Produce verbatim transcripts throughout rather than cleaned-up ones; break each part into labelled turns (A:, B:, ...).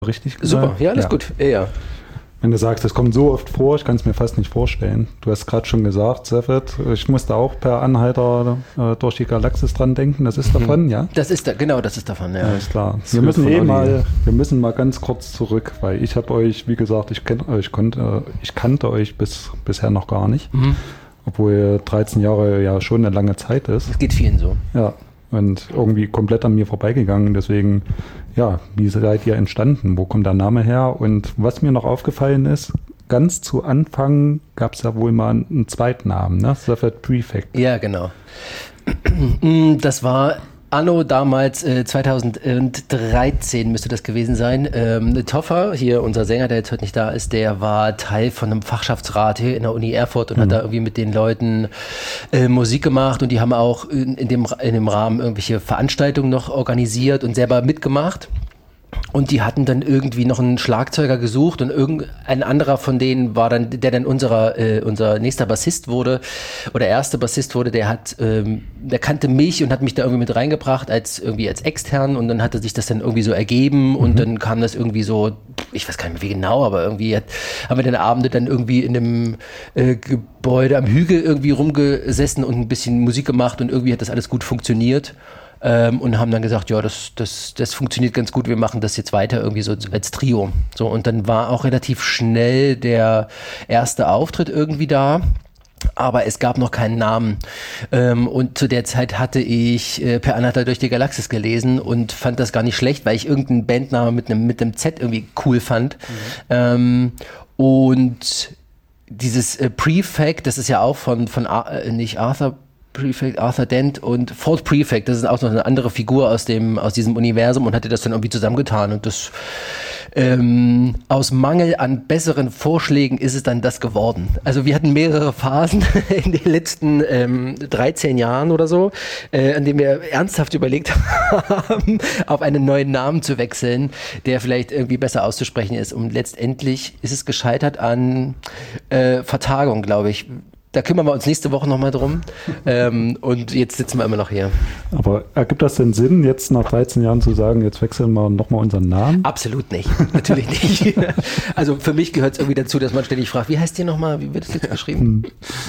A: Richtig gesagt?
B: Super, ja, alles ja. gut. Ja, ja.
A: Wenn du sagst, das kommt so oft vor, ich kann es mir fast nicht vorstellen. Du hast gerade schon gesagt, Sefet, ich musste auch per Anhalter äh, durch die Galaxis dran denken. Das ist davon, mhm. ja?
B: Das ist da, genau, das ist davon, ja.
A: Alles klar. Wir müssen eh mal, wir müssen mal ganz kurz zurück, weil ich habe euch, wie gesagt, ich kenne euch, konnte, ich kannte euch bis bisher noch gar nicht, mhm. obwohl dreizehn Jahre ja schon eine lange Zeit ist.
B: Das geht vielen so.
A: Ja. Und irgendwie komplett an mir vorbeigegangen. Deswegen, ja, wie seid ihr entstanden? Wo kommt der Name her? Und was mir noch aufgefallen ist, ganz zu Anfang gab es ja wohl mal einen zweiten Namen, ne? Sefet Prefect.
B: Ja, genau. Das war anno damals äh, zweitausenddreizehn müsste das gewesen sein. Ähm, Toffer, hier unser Sänger, der jetzt heute nicht da ist, der war Teil von einem Fachschaftsrat hier in der Uni Erfurt und mhm. hat da irgendwie mit den Leuten äh, Musik gemacht und die haben auch in, in, dem, in dem Rahmen irgendwelche Veranstaltungen noch organisiert und selber mitgemacht. Und die hatten dann irgendwie noch einen Schlagzeuger gesucht und irgendein anderer von denen war dann, der dann unserer, äh, unser nächster Bassist wurde oder erste Bassist wurde, der hat, ähm, der kannte mich und hat mich da irgendwie mit reingebracht als irgendwie als extern und dann hatte sich das dann irgendwie so ergeben und mhm. dann kam das irgendwie so, ich weiß gar nicht mehr wie genau, aber irgendwie hat, haben wir dann Abende dann irgendwie in einem äh, Gebäude am Hügel irgendwie rumgesessen und ein bisschen Musik gemacht und irgendwie hat das alles gut funktioniert. Ähm, und haben dann gesagt, ja, das, das, das funktioniert ganz gut, wir machen das jetzt weiter irgendwie so als Trio. So, und dann war auch relativ schnell der erste Auftritt irgendwie da. Aber es gab noch keinen Namen. Ähm, und zu der Zeit hatte ich äh, Per Anhalter durch die Galaxis gelesen und fand das gar nicht schlecht, weil ich irgendeinen Bandname mit einem mit einem Z irgendwie cool fand. Mhm. Ähm, und dieses äh, Prefect, das ist ja auch von, von äh, nicht Arthur Prefect, Arthur Dent und Ford Prefect, das ist auch noch eine andere Figur aus dem aus diesem Universum und hatte das dann irgendwie zusammengetan und das ähm, aus Mangel an besseren Vorschlägen ist es dann das geworden. Also wir hatten mehrere Phasen in den letzten ähm, dreizehn Jahren oder so, äh, an denen wir ernsthaft überlegt haben, auf einen neuen Namen zu wechseln, der vielleicht irgendwie besser auszusprechen ist und letztendlich ist es gescheitert an äh, Vertagung, glaube ich. Da kümmern wir uns nächste Woche nochmal drum. ähm, und jetzt sitzen wir immer noch hier.
A: Aber ergibt das denn Sinn, jetzt nach dreizehn Jahren zu sagen, jetzt wechseln wir nochmal unseren Namen?
B: Absolut nicht. Natürlich nicht. Also für mich gehört es irgendwie dazu, dass man ständig fragt, wie heißt ihr nochmal? Wie wird es jetzt geschrieben?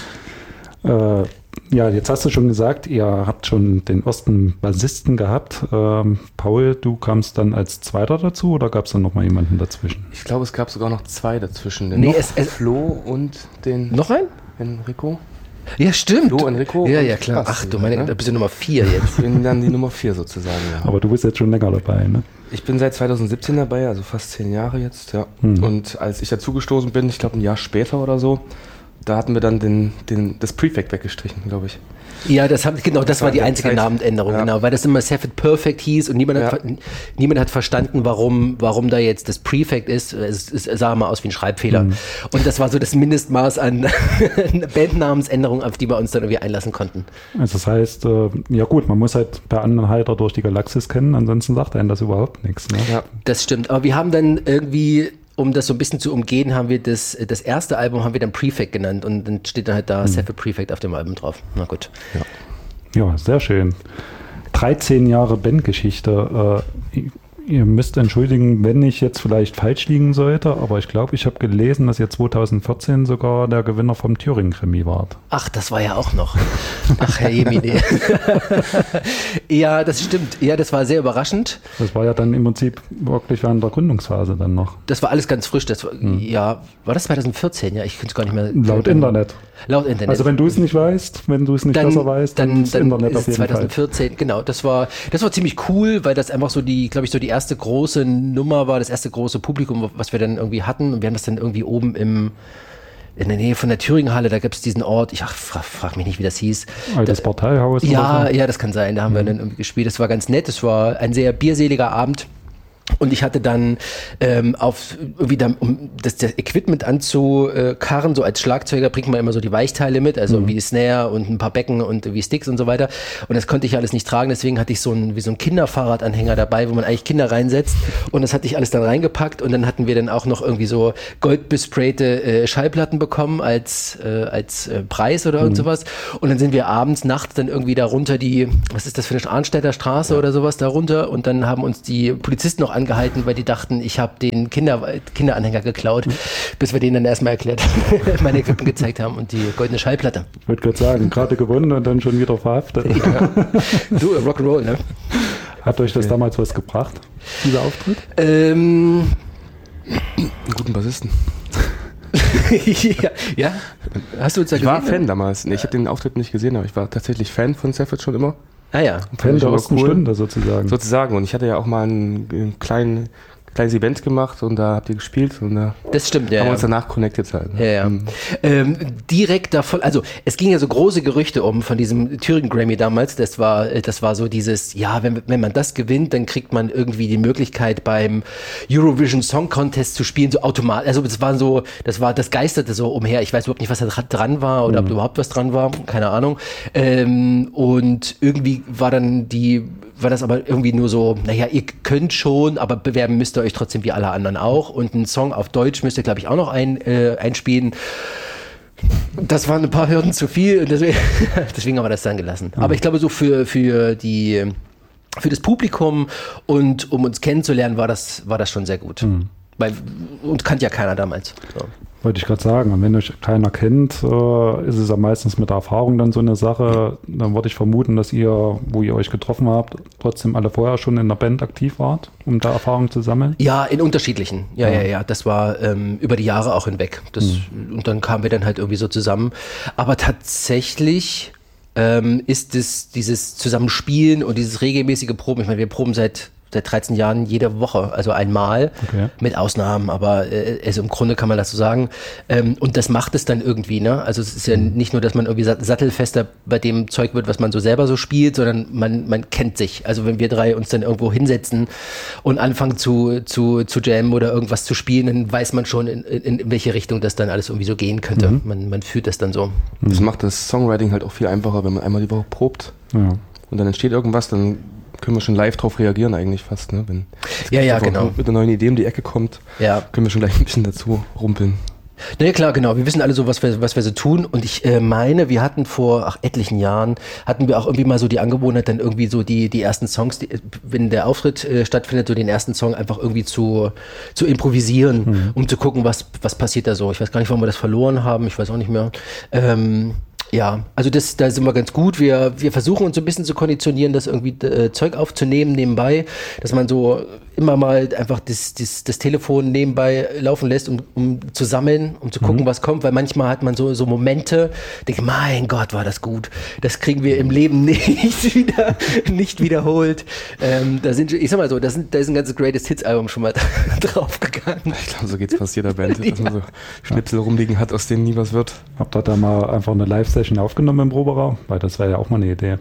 A: Äh, ja, jetzt hast du schon gesagt, ihr habt schon den ersten Bassisten gehabt. Ähm, Paul, du kamst dann als Zweiter dazu oder gab es dann nochmal jemanden dazwischen?
C: Ich glaube, es gab sogar noch zwei dazwischen.
B: Den nee, es, es
C: Flo und den...
B: Noch ein?
C: Enrico.
B: Ja, stimmt.
C: Flo, Enrico.
B: Ja, ja, klar. Ach du meine, ne? Da bist du Nummer vier jetzt.
C: Ich bin dann die Nummer vier sozusagen, ja.
A: Aber du bist jetzt schon länger dabei, ne?
C: Ich bin seit zweitausendsiebzehn dabei, also fast zehn Jahre jetzt, ja. Hm. Und als ich dazugestoßen bin, ich glaube ein Jahr später oder so, da hatten wir dann den, den, das Prefect weggestrichen, glaube ich.
B: Ja, das hat, genau, das, das war die einzige Zeit. Namensänderung,
C: ja.
B: genau, weil das immer Sefet Perfect hieß und niemand, ja. hat, niemand hat verstanden, warum, warum da jetzt das Prefect ist. Es, es sah mal aus wie ein Schreibfehler. Mhm. Und das war so das Mindestmaß an Bandnamensänderungen, auf die wir uns dann irgendwie einlassen konnten.
A: Also das heißt, äh, ja gut, man muss halt Per Anhalter durch die Galaxis kennen, ansonsten sagt einem das überhaupt nichts. Ne?
B: Ja, das stimmt. Aber wir haben dann irgendwie... Um das so ein bisschen zu umgehen, haben wir das, das erste Album haben wir dann Prefect genannt und dann steht dann halt da mhm. Sefet Prefect auf dem Album drauf. Na gut.
A: Ja, ja, sehr schön. dreizehn Jahre Bandgeschichte. Äh, ihr müsst entschuldigen, wenn ich jetzt vielleicht falsch liegen sollte, aber ich glaube, ich habe gelesen, dass ihr zweitausendvierzehn sogar der Gewinner vom Thüringen-Krimi wart.
B: Ach, das war ja auch noch. Ach, Herr Jemine. Ja, das stimmt. Ja, das war sehr überraschend.
A: Das war ja dann im Prinzip wirklich während der Gründungsphase dann noch.
B: Das war alles ganz frisch. Das war, hm. Ja, war das zweitausendvierzehn? Ja, ich finde es gar nicht mehr.
A: Laut Internet.
B: Laut Internet.
A: Also wenn du es nicht weißt, wenn du es nicht
B: dann,
A: besser weißt, dann,
B: dann,
A: das
B: dann
A: Internet
B: ist
A: auf jeden
B: zweitausendvierzehn,
A: Fall.
B: Genau, das war, das war ziemlich cool, weil das einfach so die, glaube ich, so die erste große Nummer war, das erste große Publikum, was wir dann irgendwie hatten. Und wir haben das dann irgendwie oben im in der Nähe von der Thüringenhalle, da gab es diesen Ort, ich ach, frag, frag mich nicht, wie das hieß.
A: Altes
B: da,
A: Parteihaus?
B: Ja,
A: oder so?
B: Ja, das kann sein, da haben mhm. wir dann irgendwie gespielt. Das war ganz nett, es war ein sehr bierseliger Abend. Und ich hatte dann ähm, auf wieder, um das, das Equipment anzukarren, so als Schlagzeuger bringt man immer so die Weichteile mit, also mhm. wie Snare und ein paar Becken und wie Sticks und so weiter. Und das konnte ich alles nicht tragen, deswegen hatte ich so ein wie so ein Kinderfahrradanhänger dabei, wo man eigentlich Kinder reinsetzt. Und das hatte ich alles dann reingepackt. Und dann hatten wir dann auch noch irgendwie so goldbesprayte äh, Schallplatten bekommen als äh, als äh, Preis oder mhm. irgend sowas. Und dann sind wir abends, nachts dann irgendwie da runter die, was ist das für eine Arnstädter Straße ja. oder sowas da runter. Und dann haben uns die Polizisten noch angehalten, weil die dachten, ich habe den Kinder, Kinderanhänger geklaut, mhm. bis wir denen dann erstmal erklärt, meine Equipment gezeigt haben und die goldene Schallplatte.
A: Ich würde gerade sagen, gerade gewonnen und dann schon wieder verhaftet.
B: Ja. Du, Rock'n'Roll, ne?
A: Hat euch das okay. damals was gebracht, dieser Auftritt?
B: Ähm...
C: Einen guten Bassisten.
B: ja, ja, hast du uns da
C: Ich gesehen, war Fan damals. Nee, ich habe den Auftritt nicht gesehen, aber ich war tatsächlich Fan von Savage schon immer.
B: Ah ja.
A: Fan der ersten cool. Stunde sozusagen.
C: Sozusagen. Und ich hatte ja auch mal einen, einen kleinen... kleines Event gemacht und da habt ihr gespielt und da
B: das stimmt, ja,
C: haben wir
B: ja.
C: uns danach connected halt.
B: Ne? Ja, ja. Mhm. Ähm, direkt davon, also es ging ja so große Gerüchte um von diesem Thüringen Grammy damals, das war das war so dieses, ja, wenn, wenn man das gewinnt, dann kriegt man irgendwie die Möglichkeit beim Eurovision Song Contest zu spielen, so automatisch, also das war so, das war, das geisterte so umher, ich weiß überhaupt nicht, was da dran war oder mhm. ob überhaupt was dran war, keine Ahnung, ähm, und irgendwie war dann die war das aber irgendwie nur so, naja, ihr könnt schon, aber bewerben müsst ihr euch trotzdem wie alle anderen auch. Und einen Song auf Deutsch müsst ihr, glaube ich, auch noch ein, äh, einspielen. Das waren ein paar Hürden zu viel und deswegen, deswegen haben wir das dann gelassen. Mhm. Aber ich glaube, so für, für die, für das Publikum und um uns kennenzulernen, war das, war das schon sehr gut. Mhm. Weil uns kannte ja keiner damals. So.
A: Wollte ich gerade sagen, und wenn euch keiner kennt, äh, ist es ja meistens mit der Erfahrung dann so eine Sache. Dann würde ich vermuten, dass ihr, wo ihr euch getroffen habt, trotzdem alle vorher schon in der Band aktiv wart, um da Erfahrung zu sammeln?
B: Ja, in unterschiedlichen. Ja, ja, ja. ja. Das war ähm, über die Jahre auch hinweg. Das, mhm. Und dann kamen wir dann halt irgendwie so zusammen. Aber tatsächlich ähm, ist es dieses Zusammenspielen und dieses regelmäßige Proben. Ich meine, wir proben seit seit dreizehn Jahren jede Woche, also einmal, okay. mit Ausnahmen, aber äh, also im Grunde kann man das so sagen. Ähm, und das macht es dann irgendwie, ne? Also es ist ja mhm. nicht nur, dass man irgendwie sattelfester bei dem Zeug wird, was man so selber so spielt, sondern man, man kennt sich. Also wenn wir drei uns dann irgendwo hinsetzen und anfangen zu, zu, zu jammen oder irgendwas zu spielen, dann weiß man schon, in, in, in welche Richtung das dann alles irgendwie so gehen könnte. Mhm. Man, man fühlt das dann so.
C: Das macht das Songwriting halt auch viel einfacher, wenn man einmal die Woche probt
A: ja.
C: und dann entsteht irgendwas, dann können wir schon live drauf reagieren eigentlich fast, ne? Wenn
B: ja, ja, genau.
C: mit einer neuen Idee um die Ecke kommt,
B: ja.
C: können wir schon gleich ein bisschen dazu rumpeln.
B: Na ja, klar, genau. Wir wissen alle so, was wir, was wir so tun. Und ich äh, meine, wir hatten vor ach, etlichen Jahren, hatten wir auch irgendwie mal so die Angewohnheit, dann irgendwie so die, die ersten Songs, die, wenn der Auftritt äh, stattfindet, so den ersten Song einfach irgendwie zu, zu improvisieren, mhm. um zu gucken, was, was passiert da so. Ich weiß gar nicht, warum wir das verloren haben. Ich weiß auch nicht mehr. Ähm, Ja, also das, da sind wir ganz gut. Wir, wir versuchen uns so ein bisschen zu konditionieren, das irgendwie äh, Zeug aufzunehmen nebenbei, dass man so immer mal einfach das, das, das Telefon nebenbei laufen lässt, um, um zu sammeln, um zu gucken, mhm. was kommt, weil manchmal hat man so, so Momente, denke, mein Gott, war das gut. Das kriegen wir im Leben nicht wieder, nicht wiederholt. Ähm, da sind, ich sag mal so, da, sind, da ist ein ganzes Greatest Hits Album schon mal draufgegangen.
C: Ich glaube, so geht's fast jeder Band, dass man so Schnipsel ja. rumliegen hat, aus denen nie was wird.
A: Habt ihr da mal einfach eine Live-Session aufgenommen im Proberaum? Weil das wäre ja auch mal eine Idee.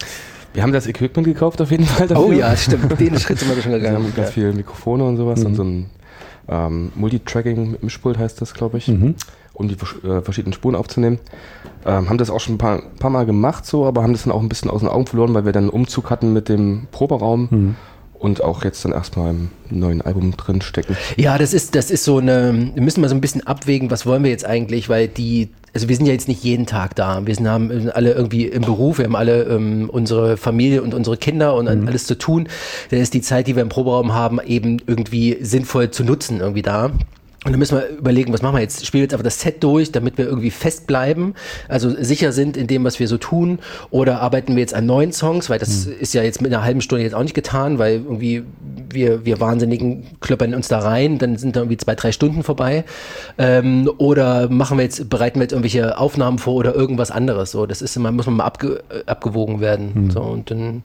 C: Wir haben das Equipment gekauft auf jeden Fall dafür.
B: Oh ja, stimmt. Den Schritt sind wir schon gegangen.
C: Wir haben ganz ja. viele Mikrofone und sowas mhm. und so ein ähm, Multitracking mit Mischpult heißt das, glaube ich, mhm. um die äh, verschiedenen Spuren aufzunehmen. Ähm, haben das auch schon ein paar, paar Mal gemacht so, aber haben das dann auch ein bisschen aus den Augen verloren, weil wir dann einen Umzug hatten mit dem Proberaum. Mhm. Und auch jetzt dann erstmal im neuen Album drin stecken.
B: Ja, das ist, das ist so eine, wir müssen mal so ein bisschen abwägen, was wollen wir jetzt eigentlich, weil die, also wir sind ja jetzt nicht jeden Tag da. Wir sind, haben alle irgendwie im Beruf, wir haben alle ähm, unsere Familie und unsere Kinder und mhm. alles zu tun. Da ist die Zeit, die wir im Proberaum haben, eben irgendwie sinnvoll zu nutzen irgendwie da. Und dann müssen wir überlegen, was machen wir jetzt? Spielen wir jetzt einfach das Set durch, damit wir irgendwie fest bleiben, also sicher sind in dem, was wir so tun? Oder arbeiten wir jetzt an neuen Songs? Weil das mhm. ist ja jetzt mit einer halben Stunde jetzt auch nicht getan, weil irgendwie wir, wir Wahnsinnigen klöppern uns da rein, dann sind da irgendwie zwei, drei Stunden vorbei. Ähm, oder machen wir jetzt, bereiten wir jetzt irgendwelche Aufnahmen vor oder irgendwas anderes? So, das ist immer, muss man mal abge, abgewogen werden. Mhm. So, und dann,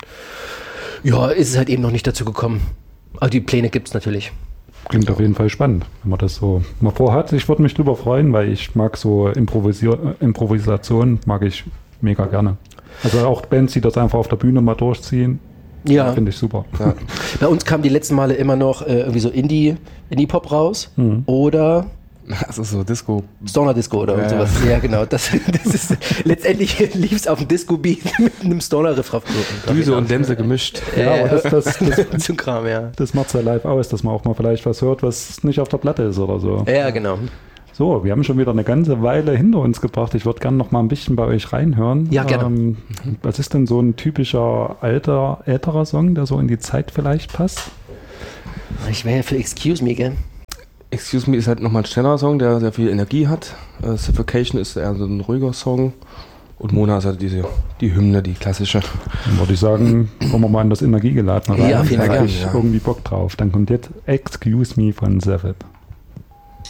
B: ja, ist es halt eben noch nicht dazu gekommen. Aber die Pläne gibt's natürlich.
A: Klingt auf jeden Fall spannend, wenn man das so mal vorhat. Ich würde mich drüber freuen, weil ich mag so Improvisier- Improvisation, mag ich mega gerne. Also auch Bands, die das einfach auf der Bühne mal durchziehen, ja. finde ich super.
B: Ja. Bei uns kamen die letzten Male immer noch äh, irgendwie so Indie, Indie-Pop raus mhm. oder
C: also so Disco.
B: Stoner Disco oder ja, sowas. Ja, genau. Das, das ist, letztendlich lief es auf dem Disco-Beat mit einem Stoner-Riff drauf.
C: Düse und Dämse gemischt.
A: Ja, aber das, das, das,
B: zum Kram, ja.
A: Das macht es ja live aus, dass man auch mal vielleicht was hört, was nicht auf der Platte ist oder so.
B: Ja, genau.
A: So, wir haben schon wieder eine ganze Weile hinter uns gebracht. Ich würde gerne noch mal ein bisschen bei euch reinhören.
B: Ja, gerne.
A: Ähm, was ist denn so ein typischer alter, älterer Song, der so in die Zeit vielleicht passt?
B: Ich wäre ja für Excuse Me, gell?
C: Excuse Me ist halt nochmal ein schneller Song, der sehr viel Energie hat. Uh, Suffocation ist eher so ein ruhiger Song. Und Mona ist halt diese, die Hymne, die klassische.
A: Dann würde ich sagen, kommen wir mal in das Energiegeladene rein.
B: Ja, auf jeden
A: da
B: Fall.
A: habe ich
C: ja.
A: irgendwie Bock drauf. Dann kommt jetzt Excuse Me von Zephyr.